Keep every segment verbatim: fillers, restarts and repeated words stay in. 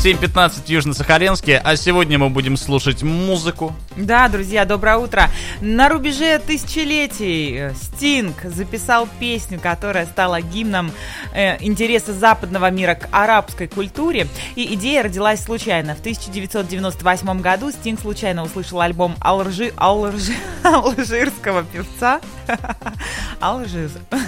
семь пятнадцать в Южно-Сахалинске, а сегодня мы будем слушать музыку. Да, друзья, доброе утро. На рубеже тысячелетий Стинг записал песню, которая стала гимном э, интереса западного мира к арабской культуре. И идея родилась случайно. В тысяча девятьсот девяносто восьмом году Стинг случайно услышал альбом Алжи, Алжи, алжирского певца. Алжир.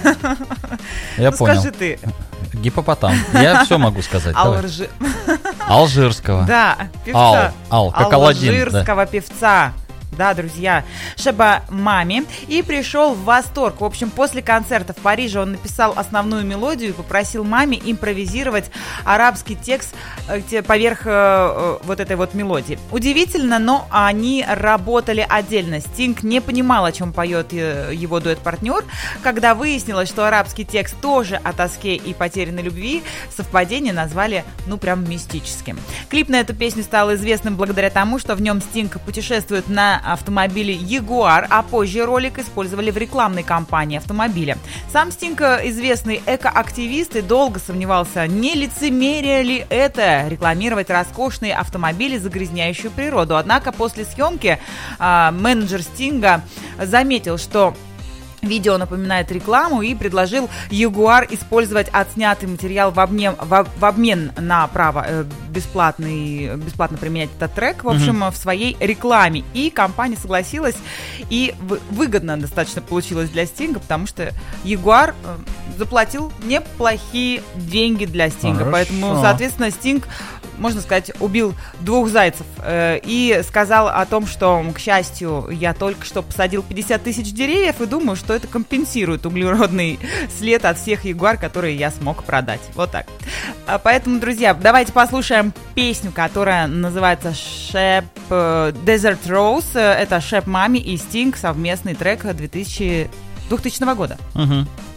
Я ну, понял. Скажи ты. Гиппопотам. Я все могу сказать. Алжи... Алжирского. Да, певца. Ал, Ал, как Аладдин. Алжирского да. певца. Да, друзья, Шеба Мами, и пришел в восторг. В общем, после концерта в Париже он написал основную мелодию и попросил Мами импровизировать арабский текст поверх э, вот этой вот мелодии. Удивительно, но они работали отдельно. Стинг не понимал, о чем поет его дуэт-партнер. Когда выяснилось, что арабский текст тоже о тоске и потерянной любви, совпадение назвали, ну, прям мистическим. Клип на эту песню стал известным благодаря тому, что в нем Стинг путешествует на автомобиле Jaguar, а позже ролик использовали в рекламной кампании автомобиля. Сам Стинг, известный экоактивист, и долго сомневался, не лицемерие ли это рекламировать роскошные автомобили, загрязняющую природу. Однако после съемки э, менеджер Стинга заметил, что видео напоминает рекламу, и предложил Jaguar использовать отснятый материал в обмен, в, в обмен на право э, бесплатный, бесплатно применять этот трек, в общем, mm-hmm. в своей рекламе. И компания согласилась, и в, выгодно достаточно получилось для Стинга, потому что Jaguar э, заплатил неплохие деньги для Стинга. Хорошо. Поэтому, соответственно, Стинг, можно сказать, убил двух зайцев э, и сказал о том, что, к счастью, я только что посадил пятьдесят тысяч деревьев и думаю, что это компенсирует углеродный след от всех Jaguar, которые я смог продать. Вот так. А поэтому, друзья, давайте послушаем песню, которая называется Shep Desert Rose. Это Шеп Мами и Стинг, совместный трек двухтысячного года. Угу.